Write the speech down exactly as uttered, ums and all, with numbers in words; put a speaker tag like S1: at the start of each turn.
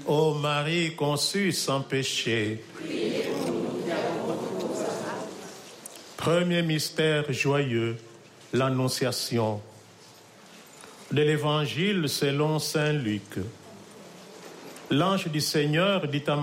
S1: Ô Marie conçue sans péché. Premier mystère joyeux, l'Annonciation. De l'Évangile selon saint Luc. L'ange du Seigneur dit à